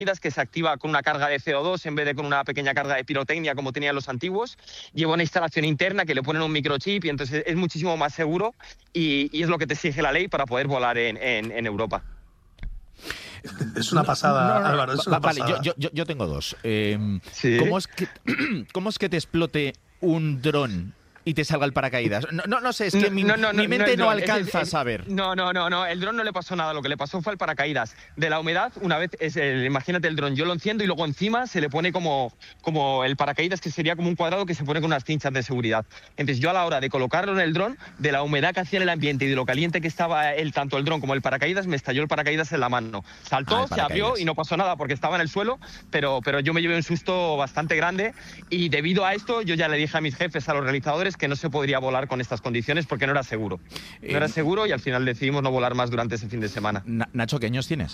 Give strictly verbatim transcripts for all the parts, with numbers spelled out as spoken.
que se activa con una carga de C O dos en vez de con una pequeña carga de pirotecnia como tenían los antiguos. Lleva una instalación interna que le ponen un microchip y entonces es muchísimo más seguro y, y es lo que te exige la ley para poder volar en, en, en Europa. Es una pasada, no, no, no, Álvaro, es una vale, pasada. yo, yo, yo tengo dos. Eh, ¿Sí? ¿cómo, es que, ¿Cómo es que te explote un dron y te salga el paracaídas? No, no, no sé, es que No, mi, no, no, mi mente no, no alcanza el, el, a saber. No, no, no, no, el dron no le pasó nada, lo que le pasó fue el paracaídas. De la humedad, una vez, es el, imagínate el dron, yo lo enciendo y luego encima se le pone como, como el paracaídas, que sería como un cuadrado que se pone con unas cinchas de seguridad. Entonces yo a la hora de colocarlo en el dron, de la humedad que hacía en el ambiente y de lo caliente que estaba el, tanto el dron como el paracaídas, me estalló el paracaídas en la mano. Saltó, ah, se abrió y no pasó nada porque estaba en el suelo, pero, pero yo me llevé un susto bastante grande y debido a esto yo ya le dije a mis jefes, a los realizadores, que no se podría volar con estas condiciones porque no era seguro. No era seguro y al final decidimos no volar más durante ese fin de semana. Nacho, ¿qué años tienes?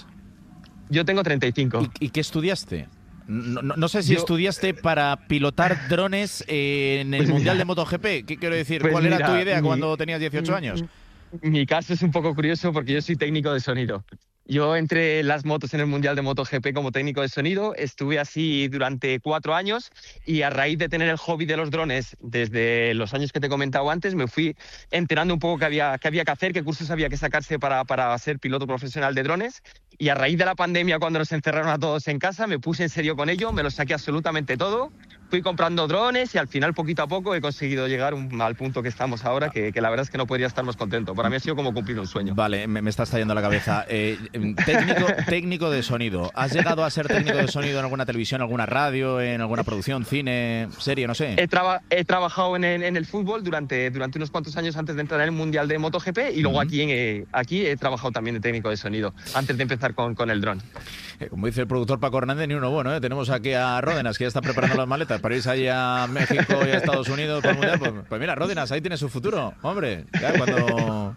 Yo tengo treinta y cinco. ¿Y, y qué estudiaste? No, no, no sé si Yo... estudiaste para pilotar drones en el Mundial de MotoGP. ¿Qué quiero decir? Pues ¿Cuál mira, era tu idea mi... cuando tenías dieciocho años? Mi caso es un poco curioso porque yo soy técnico de sonido. Yo entré en las motos en el Mundial de MotoGP como técnico de sonido, estuve así durante cuatro años y a raíz de tener el hobby de los drones desde los años que te he comentado antes, me fui enterando un poco qué había, qué había que hacer, qué cursos había que sacarse para, para ser piloto profesional de drones. Y a raíz de la pandemia, cuando nos encerraron a todos en casa, me puse en serio con ello, me lo saqué absolutamente todo. Fui comprando drones y al final, poquito a poco, he conseguido llegar un, al punto que estamos ahora, que, que la verdad es que no podría estar más contento. Para mí ha sido como cumplir un sueño. Vale, me, me está estallando la cabeza. Eh, técnico, técnico de sonido. ¿Has llegado a ser técnico de sonido en alguna televisión, alguna radio, en alguna producción, cine, serie, no sé? He, traba, he trabajado en el, en el fútbol durante, durante unos cuantos años antes de entrar en el Mundial de MotoGP y luego uh-huh. aquí, en, aquí he trabajado también de técnico de sonido, antes de empezar con, con el dron. Eh, como dice el productor Paco Hernández, ni uno bueno, ¿eh? Tenemos aquí a Ródenas, que ya está preparando las maletas para irse allí a México y a Estados Unidos para el Mundial. Pues, pues mira, Ródenas, ahí tiene su futuro, hombre. Ya cuando...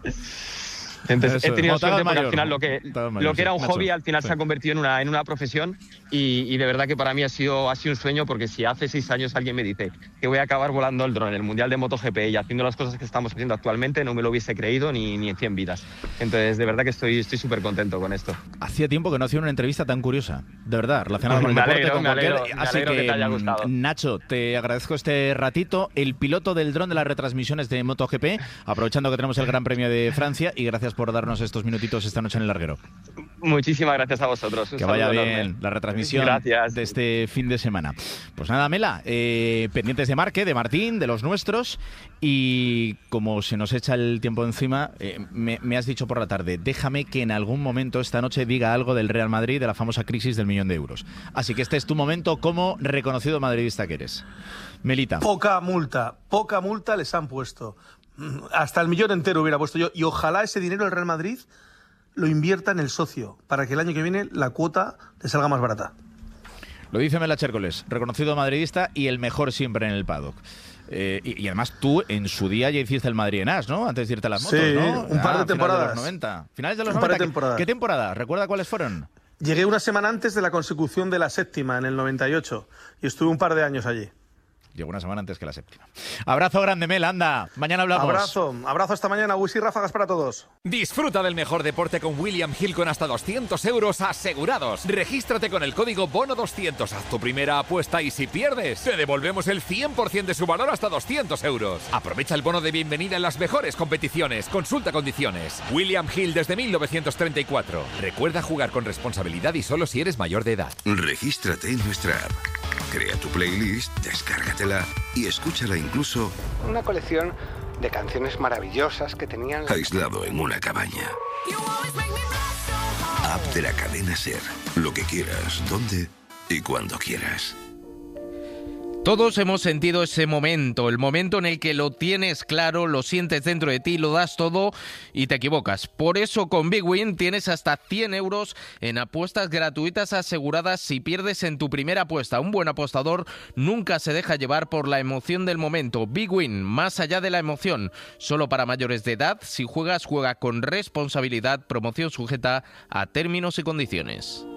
Entonces Eso, he tenido suerte mayor, porque al final lo que, mayor, lo que era un Nacho, hobby al final sí. se ha convertido en una, en una profesión y, y de verdad que para mí ha sido, ha sido un sueño porque si hace seis años alguien me dice que voy a acabar volando el dron en el Mundial de MotoGP y haciendo las cosas que estamos haciendo actualmente no me lo hubiese creído ni, ni en cien vidas. Entonces de verdad que estoy estoy súper contento con esto. Hacía tiempo que no hacía una entrevista tan curiosa, de verdad, relacionada Pues con el deporte, alegro, con me cualquier... alegro, me Así alegro que, que te haya gustado. Nacho, te agradezco este ratito. El piloto del dron de las retransmisiones de MotoGP, aprovechando que tenemos el Gran Premio de Francia y gracias por darnos estos minutitos esta noche en el larguero. Muchísimas gracias a vosotros. Un que vaya bien enorme. la retransmisión gracias. de este fin de semana. Pues nada, Mela, eh, pendientes de Marque, de Martín, de los nuestros y como se nos echa el tiempo encima, eh, me, me has dicho por la tarde, déjame que en algún momento esta noche diga algo del Real Madrid, de la famosa crisis del millón de euros. Así que este es tu momento como reconocido madridista que eres. Melita. Poca multa, poca multa les han puesto. Hasta el millón entero hubiera puesto yo y ojalá ese dinero el Real Madrid lo invierta en el socio, para que el año que viene la cuota te salga más barata. Lo dice Mela Chércoles, reconocido madridista y el mejor siempre en el paddock. Eh, y, y además tú en su día ya hiciste el Madrid en As, ¿no? Antes de irte a las motos, sí, ¿no? un par de ah, temporadas. Finales de los noventa. Finales de los un noventa. Par de temporadas. ¿Qué, ¿Qué temporada? ¿Recuerda cuáles fueron? Llegué una semana antes de la consecución de la séptima, en el noventa y ocho, y estuve un par de años allí. Llegó una semana antes que la séptima. Abrazo grande, Mel, anda. Mañana hablamos. Abrazo, abrazo hasta mañana. Whisky y ráfagas para todos. Disfruta del mejor deporte con William Hill con hasta doscientos euros asegurados. Regístrate con el código bono doscientos. Haz tu primera apuesta y si pierdes, te devolvemos el cien por ciento de su valor hasta doscientos euros. Aprovecha el bono de bienvenida en las mejores competiciones. Consulta condiciones. William Hill desde mil novecientos treinta y cuatro. Recuerda jugar con responsabilidad y solo si eres mayor de edad. Regístrate en nuestra app. Crea tu playlist, descárgatela y escúchala incluso... Una colección de canciones maravillosas que tenían... aislado en una cabaña. App de la cadena SER. Lo que quieras, dónde y cuando quieras. Todos hemos sentido ese momento, el momento en el que lo tienes claro, lo sientes dentro de ti, lo das todo y te equivocas. Por eso con Big Win tienes hasta cien euros en apuestas gratuitas aseguradas si pierdes en tu primera apuesta. Un buen apostador nunca se deja llevar por la emoción del momento. Big Win, más allá de la emoción, solo para mayores de edad. Si juegas, juega con responsabilidad. Promoción sujeta a términos y condiciones.